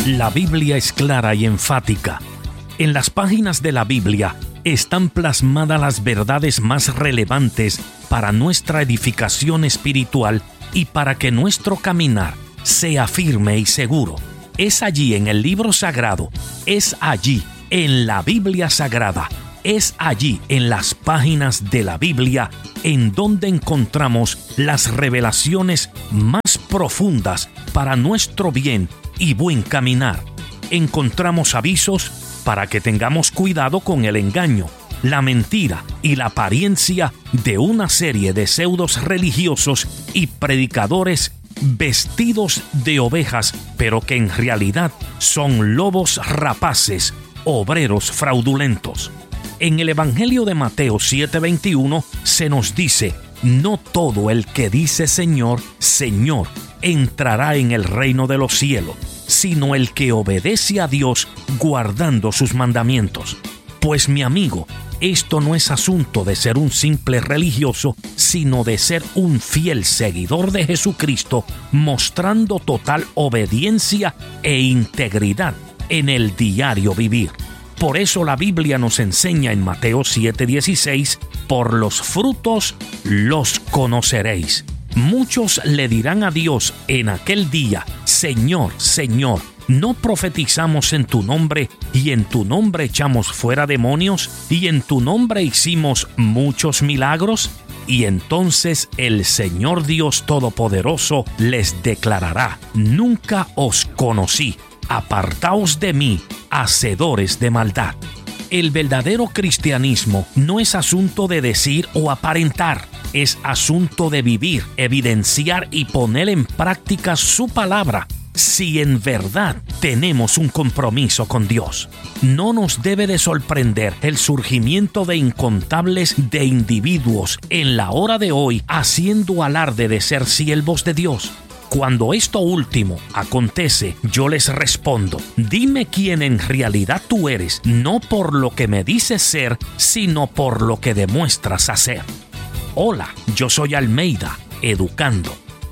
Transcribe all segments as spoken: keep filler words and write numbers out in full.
La Biblia es clara y enfática. En las páginas de la Biblia están plasmadas las verdades más relevantes para nuestra edificación espiritual y para que nuestro caminar sea firme y seguro. Es allí en el libro sagrado, es allí en la Biblia sagrada, es allí en las páginas de la Biblia en donde encontramos las revelaciones más profundas para nuestro bien y buen caminar. Encontramos avisos para que tengamos cuidado con el engaño, la mentira y la apariencia de una serie de pseudos religiosos y predicadores vestidos de ovejas, pero que en realidad son lobos rapaces, obreros fraudulentos. En el Evangelio de Mateo siete veintiuno se nos dice: no todo el que dice Señor, Señor, entrará en el reino de los cielos, sino el que obedece a Dios guardando sus mandamientos. Pues mi amigo, esto no es asunto de ser un simple religioso, sino de ser un fiel seguidor de Jesucristo, mostrando total obediencia e integridad en el diario vivir. Por eso la Biblia nos enseña en Mateo siete dieciséis: por los frutos los conoceréis. Muchos le dirán a Dios en aquel día: Señor, Señor, ¿no profetizamos en tu nombre, y en tu nombre echamos fuera demonios, y en tu nombre hicimos muchos milagros? Y entonces el Señor Dios Todopoderoso les declarará: nunca os conocí, apartaos de mí, hacedores de maldad. El verdadero cristianismo no es asunto de decir o aparentar, es asunto de vivir, evidenciar y poner en práctica su palabra. Si en verdad tenemos un compromiso con Dios, no nos debe de sorprender el surgimiento de incontables de individuos en la hora de hoy haciendo alarde de ser siervos de Dios. Cuando esto último acontece, yo les respondo: dime quién en realidad tú eres, no por lo que me dices ser, sino por lo que demuestras hacer. Hola, yo soy Almeida, educando.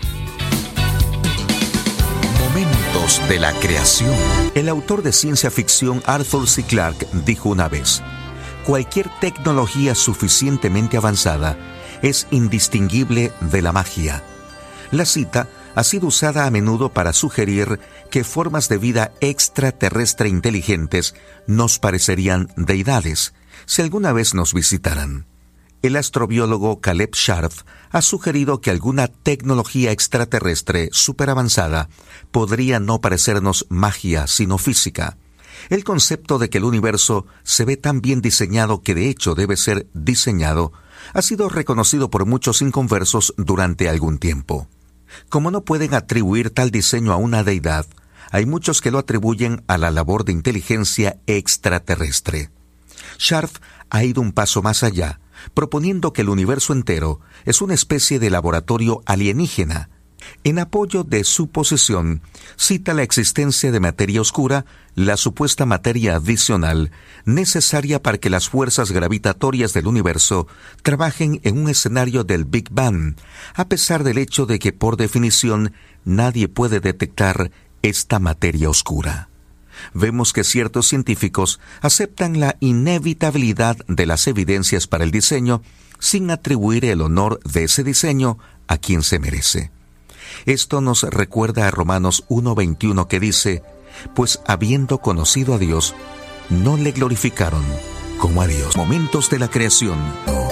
Momentos de la creación. El autor de ciencia ficción Arthur C. Clarke dijo una vez: cualquier tecnología suficientemente avanzada es indistinguible de la magia. La cita ha sido usada a menudo para sugerir que formas de vida extraterrestre inteligentes nos parecerían deidades si alguna vez nos visitaran. El astrobiólogo Caleb Scharf ha sugerido que alguna tecnología extraterrestre superavanzada podría no parecernos magia, sino física. El concepto de que el universo se ve tan bien diseñado que de hecho debe ser diseñado ha sido reconocido por muchos inconversos durante algún tiempo. Como no pueden atribuir tal diseño a una deidad, hay muchos que lo atribuyen a la labor de inteligencia extraterrestre. Scharf ha ido un paso más allá, proponiendo que el universo entero es una especie de laboratorio alienígena. En apoyo de su posición, cita la existencia de materia oscura, la supuesta materia adicional necesaria para que las fuerzas gravitatorias del universo trabajen en un escenario del Big Bang, a pesar del hecho de que por definición nadie puede detectar esta materia oscura. Vemos que ciertos científicos aceptan la inevitabilidad de las evidencias para el diseño sin atribuir el honor de ese diseño a quien se merece. Esto nos recuerda a Romanos uno veintiuno, que dice: pues habiendo conocido a Dios, no le glorificaron como a Dios. Momentos de la creación.